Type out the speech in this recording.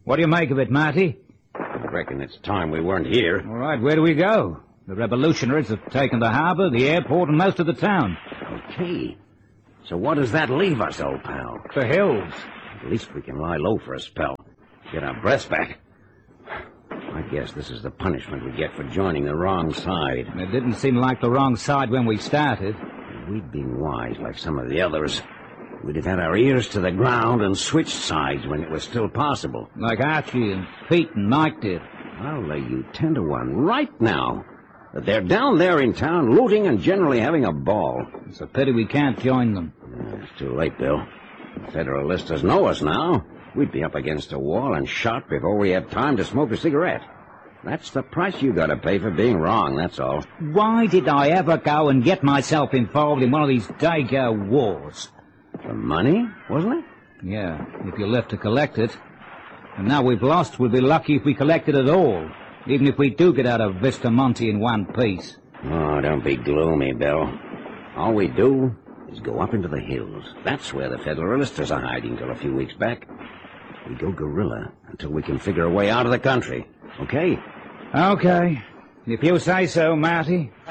What do you make of it, Marty? I reckon it's time we weren't here. All right, where do we go? The revolutionaries have taken the harbor, the airport, and most of the town. Okay. So what does that leave us, old pal? The hills. At least we can lie low for a spell. Get our breaths back. I guess this is the punishment we get for joining the wrong side. It didn't seem like the wrong side when we started. If we'd been wise like some of the others, we'd have had our ears to the ground and switched sides when it was still possible. Like Archie and Pete and Mike did. I'll lay you 10 to 1 right now that they're down there in town looting and generally having a ball. It's a pity we can't join them. It's too late, Bill. The Federalists know us now. We'd be up against a wall and shot before we had time to smoke a cigarette. That's the price you gotta pay for being wrong, that's all. Why did I ever go and get myself involved in one of these dago wars? For money, wasn't it? Yeah, if you left to collect it. And now we've lost, we'll be lucky if we collect it at all. Even if we do get out of Vistamonte in one piece. Oh, don't be gloomy, Bill. All we do is go up into the hills. That's where the Federalists are hiding till a few weeks back. We go guerrilla until we can figure a way out of the country. Okay? Okay. If you say so, Marty.